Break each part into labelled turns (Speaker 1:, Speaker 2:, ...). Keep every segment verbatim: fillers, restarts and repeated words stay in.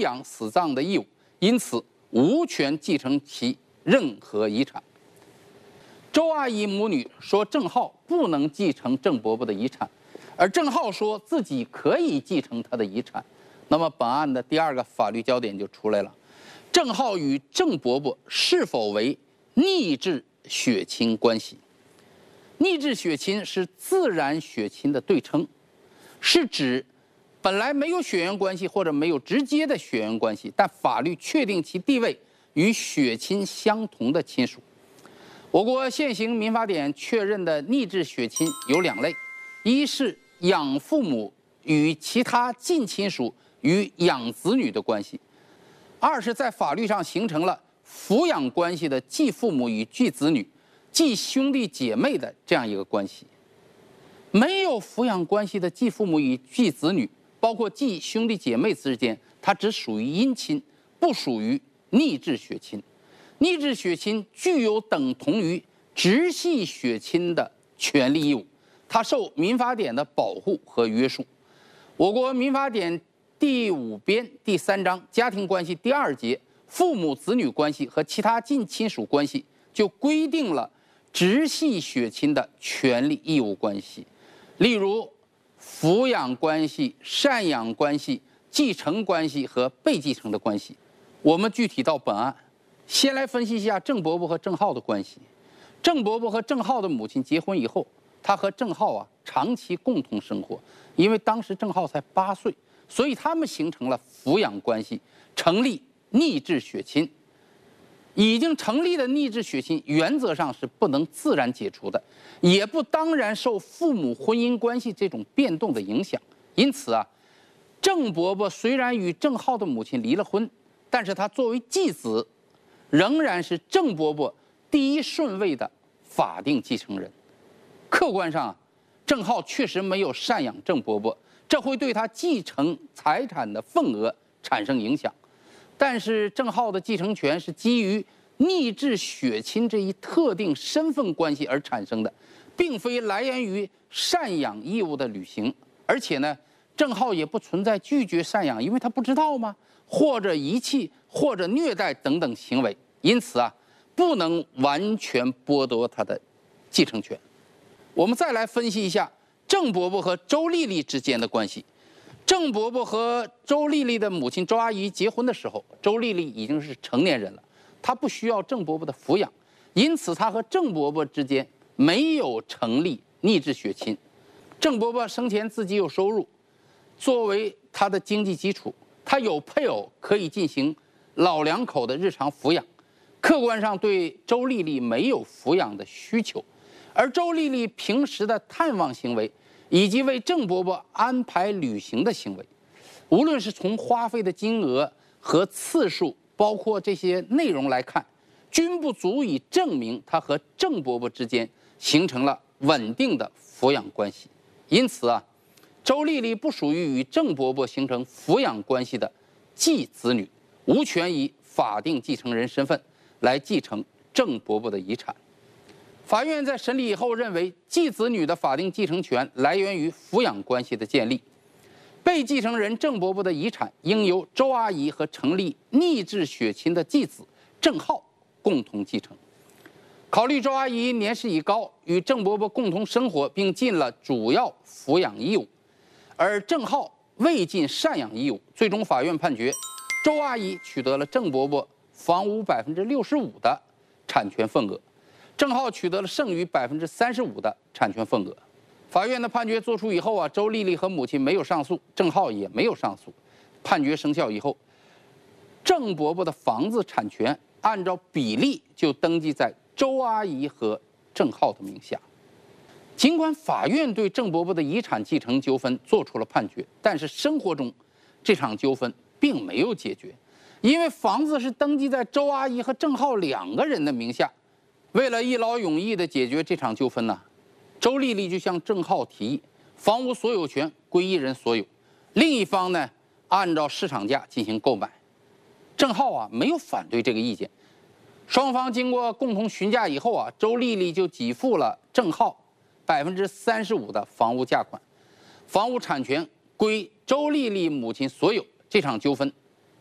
Speaker 1: 养死葬的义务，因此无权继承其任何遗产。周阿姨母女说郑浩不能继承郑伯伯的遗产，而郑浩说自己可以继承他的遗产。那么本案的第二个法律焦点就出来了：郑浩与郑伯伯是否为逆质血亲关系？逆质血亲是自然血亲的对称，是指本来没有血缘关系或者没有直接的血缘关系，但法律确定其地位与血亲相同的亲属。我国现行民法典确认的逆质血亲有两类，一是养父母与其他近亲属与养子女的关系，二是在法律上形成了抚养关系的继父母与继子女、继兄弟姐妹的这样一个关系。没有抚养关系的继父母与继子女，包括继兄弟姐妹之间，它只属于姻亲，不属于逆质血亲。逆质血亲具有等同于直系血亲的权利义务，它受民法典的保护和约束。我国民法典第五编第三章家庭关系第二节父母子女关系和其他近亲属关系就规定了直系血亲的权利义务关系，例如抚养关系、赡养关系、继承关系和被继承的关系。我们具体到本案，先来分析一下郑伯伯和郑浩的关系。郑伯伯和郑浩的母亲结婚以后，他和郑浩啊长期共同生活，因为当时郑浩才八岁，所以他们形成了抚养关系，成立逆质血亲。已经成立的逆质血亲原则上是不能自然解除的，也不当然受父母婚姻关系这种变动的影响。因此啊，郑伯伯虽然与郑浩的母亲离了婚，但是他作为继子，仍然是郑伯伯第一顺位的法定继承人。客观上，郑浩确实没有赡养郑伯伯，这会对他继承财产的份额产生影响。但是郑浩的继承权是基于逆质血亲这一特定身份关系而产生的，并非来源于赡养义务的履行。而且呢，郑浩也不存在拒绝赡养，因为他不知道吗？或者遗弃或者虐待等等行为，因此啊，不能完全剥夺他的继承权。我们再来分析一下郑伯伯和周丽丽之间的关系。郑伯伯和周丽丽的母亲周阿姨结婚的时候，周丽丽已经是成年人了，她不需要郑伯伯的抚养，因此她和郑伯伯之间没有成立逆质血亲。郑伯伯生前自己有收入，作为他的经济基础，他有配偶可以进行老两口的日常抚养，客观上对周丽丽没有抚养的需求。而周丽丽平时的探望行为以及为郑伯伯安排旅行的行为，无论是从花费的金额和次数，包括这些内容来看，均不足以证明他和郑伯伯之间形成了稳定的抚养关系。因此啊，周丽丽不属于与郑伯伯形成抚养关系的继子女，无权以法定继承人身份来继承郑伯伯的遗产。法院在审理以后认为，继子女的法定继承权来源于抚养关系的建立，被继承人郑伯伯的遗产应由周阿姨和成立逆质血亲的继子郑浩共同继承。考虑周阿姨年事已高，与郑伯伯共同生活，并尽了主要抚养义务，而郑浩未尽赡养义务，最终法院判决周阿姨取得了郑伯伯房屋百分之六十五的产权份额，郑浩取得了剩余百分之三十五的产权份额。法院的判决作出以后啊，周丽丽和母亲没有上诉，郑浩也没有上诉。判决生效以后，郑伯伯的房子产权按照比例就登记在周阿姨和郑浩的名下。尽管法院对郑伯伯的遗产继承纠纷作出了判决，但是生活中这场纠纷并没有解决，因为房子是登记在周阿姨和郑浩两个人的名下。为了一劳永逸地解决这场纠纷呢，周丽丽就向郑浩提议，房屋所有权归一人所有，另一方呢按照市场价进行购买。郑浩啊没有反对这个意见，双方经过共同询价以后啊，周丽丽就给付了郑浩百分之三十五的房屋价款，房屋产权归周丽丽母亲所有。这场纠纷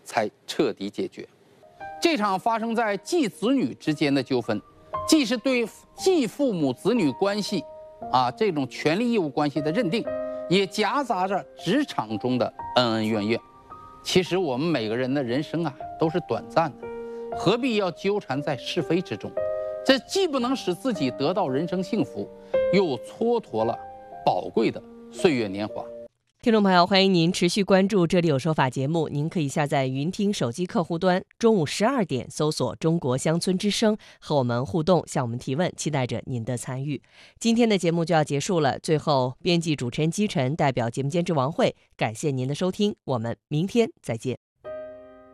Speaker 1: 才彻底解决。这场发生在继子女之间的纠纷，既是对继父母子女关系啊这种权利义务关系的认定，也夹杂着职场中的恩恩怨怨。其实我们每个人的人生啊都是短暂的，何必要纠缠在是非之中？这既不能使自己得到人生幸福，又蹉跎了宝贵的岁月年华。
Speaker 2: 听众朋友，欢迎您持续关注《这里有说法》节目。您可以下载云听手机客户端，中午十二点搜索中国乡村之声，和我们互动，向我们提问，期待着您的参与。今天的节目就要结束了，最后编辑主持人姬晨代表节目监制王慧，感谢您的收听，我们明天再见。